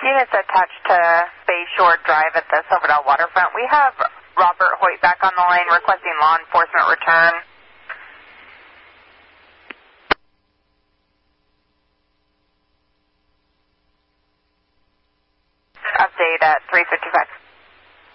Units attached to Bayshore Drive at the Silverdale Waterfront. We have Robert Hoyt back on the line requesting law enforcement return. Update at 3:55.